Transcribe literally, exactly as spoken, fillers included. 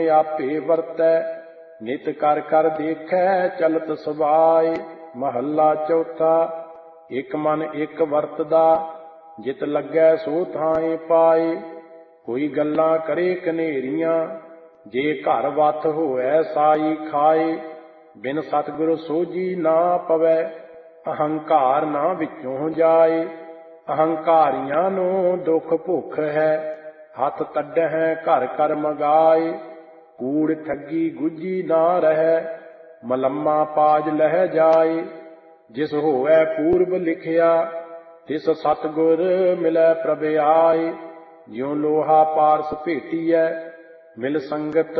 आपे वरतै नित कर कर देखै चलत सुभाए। महला चौथा। एक मन एक वरतदा जित लगै सो थाए पाए। कोई गल्लां करे कनेरियां जे घर वत होए साई खाए। बिन सतगुर सोझी ना पवै अहंकार ना विचों जाए। अहंकारियां ਨੂੰ ਦੁਖ ਭੁੱਖ ਹੈ ਹੱਥ ਕੱਢਹਿ ਘਰ ਕਰ ਮਗਾਏ। ਕੂੜ ਠੱਗੀ ਗੁੱਝੀ ਨਾ ਰਹਿ ਮਲੰਮਾ ਪਾਜ ਲਹਿ ਜਾਏ। ਜਿਸ ਹੋਵੈ ਪੂਰਬ ਲਿਖਿਆ ਤਿਸ ਸਤਗੁਰ ਮਿਲੈ ਪ੍ਰਭ ਆਏ। ਜਿਉ ਲੋਹਾ ਪਾਰਸ ਭੇਟੀਐ ਮਿਲ ਸੰਗਤ